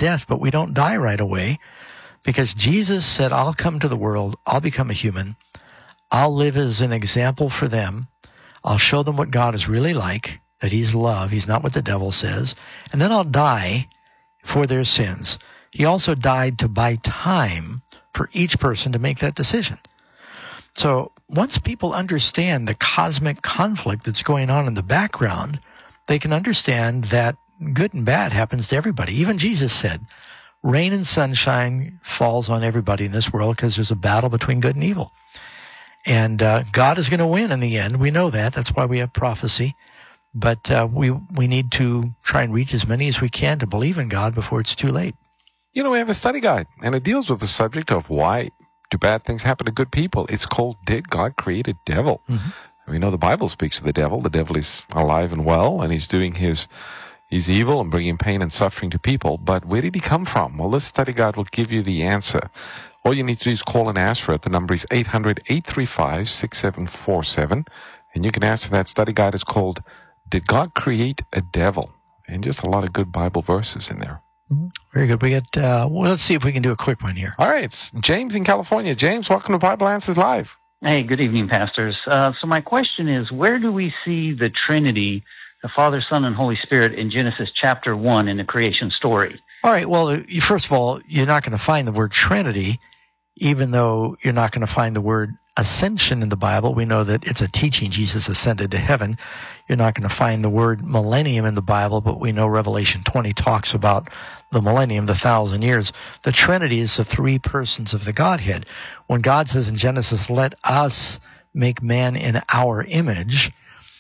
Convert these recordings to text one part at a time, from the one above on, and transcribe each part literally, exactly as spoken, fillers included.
death, but we don't die right away because Jesus said, I'll come to the world, I'll become a human, I'll live as an example for them, I'll show them what God is really like, that he's love, he's not what the devil says, and then I'll die for their sins. He also died to buy time for each person to make that decision. So once people understand the cosmic conflict that's going on in the background, they can understand that good and bad happens to everybody. Even Jesus said, rain and sunshine falls on everybody in this world because there's a battle between good and evil. And uh, God is going to win in the end. We know that. That's why we have prophecy. But uh, we we need to try and reach as many as we can to believe in God before it's too late. You know, we have a study guide, and it deals with the subject of why do bad things happen to good people. It's called Did God Create a Devil? Mm-hmm. We know the Bible speaks of the devil. The devil is alive and well, and he's doing his he's evil and bringing pain and suffering to people. But where did he come from? Well, this study guide will give you the answer. All you need to do is call and ask for it. The number is eight hundred, eight three five, six seven four seven, and you can ask for that study guide. It's called Did God Create a Devil? And just a lot of good Bible verses in there. Mm-hmm. Very good. We get. Uh, well, let's see if we can do a quick one here. All right, it's James in California. James, welcome to Bible Answers Live. Hey, good evening, pastors. Uh, so my question is, where do we see the Trinity, the Father, Son, and Holy Spirit in Genesis chapter one in the creation story? All right. Well, you, first of all, you're not going to find the word Trinity, even though you're not going to find the word ascension in the Bible. We know that it's a teaching. Jesus ascended to heaven. You're not going to find the word millennium in the Bible, but we know Revelation twenty talks about the millennium, the thousand years. The Trinity is the three persons of the Godhead. When God says in Genesis, let us make man in our image,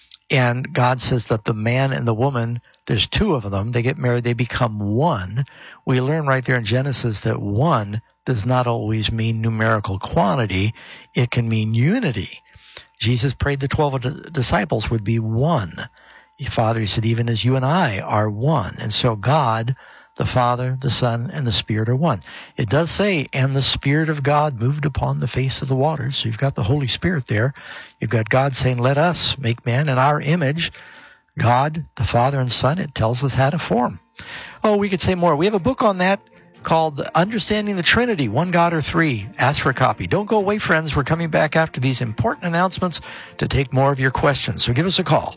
and God says that the man and the woman, there's two of them, they get married, they become one. We learn right there in Genesis that one does not always mean numerical quantity. It can mean unity. Jesus prayed the twelve disciples would be one. Father, he said, even as you and I are one. And so God, the Father, the Son, and the Spirit are one. It does say, and the Spirit of God moved upon the face of the waters. So you've got the Holy Spirit there. You've got God saying, let us make man in our image. God, the Father and Son, it tells us how to form. Oh, we could say more. We have a book on that called Understanding the Trinity, One God or Three. Ask for a copy. Don't go away, friends. We're coming back after these important announcements to take more of your questions. So give us a call.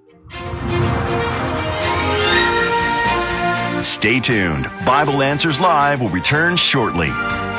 Stay tuned. Bible Answers Live will return shortly.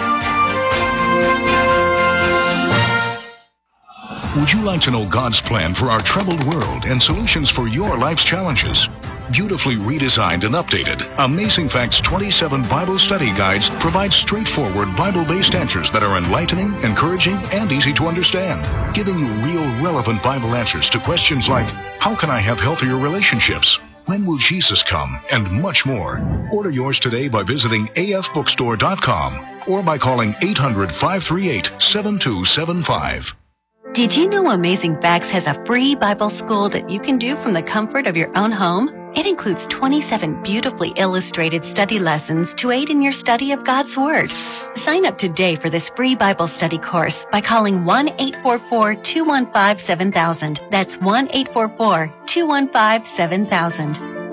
Would you like to know God's plan for our troubled world and solutions for your life's challenges? Beautifully redesigned and updated, Amazing Facts twenty-seven Bible Study Guides provide straightforward Bible-based answers that are enlightening, encouraging, and easy to understand, giving you real, relevant Bible answers to questions like, how can I have healthier relationships? When will Jesus come? And much more. Order yours today by visiting A F bookstore dot com or by calling eight hundred, five three eight, seven two seven five. Did you know Amazing Facts has a free Bible school that you can do from the comfort of your own home? It includes twenty-seven beautifully illustrated study lessons to aid in your study of God's Word. Sign up today for this free Bible study course by calling one eight four four, two one five, seven thousand. That's one eight four four, two one five, seven thousand.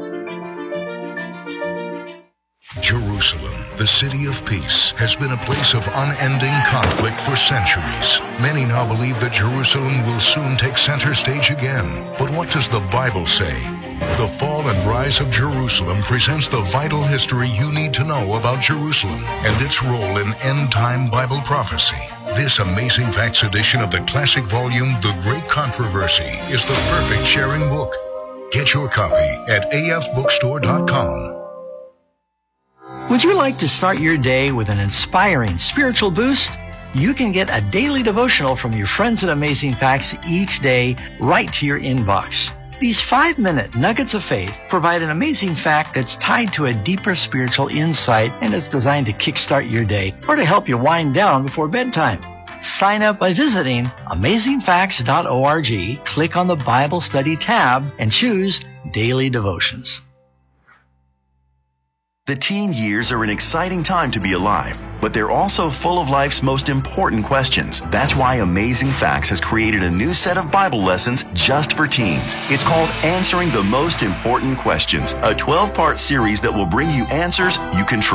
Jerusalem, the city of peace, has been a place of unending conflict for centuries. Many now believe that Jerusalem will soon take center stage again. But what does the Bible say? The Fall and Rise of Jerusalem presents the vital history you need to know about Jerusalem and its role in end-time Bible prophecy. This Amazing Facts edition of the classic volume, The Great Controversy, is the perfect sharing book. Get your copy at A F bookstore dot com. Would you like to start your day with an inspiring spiritual boost? You can get a daily devotional from your friends at Amazing Facts each day right to your inbox. These five-minute nuggets of faith provide an amazing fact that's tied to a deeper spiritual insight, and it's designed to kickstart your day or to help you wind down before bedtime. Sign up by visiting amazing facts dot org, click on the Bible Study tab, and choose Daily Devotions. The teen years are an exciting time to be alive, but they're also full of life's most important questions. That's why Amazing Facts has created a new set of Bible lessons just for teens. It's called Answering the Most Important Questions, a twelve-part series that will bring you answers you can trust.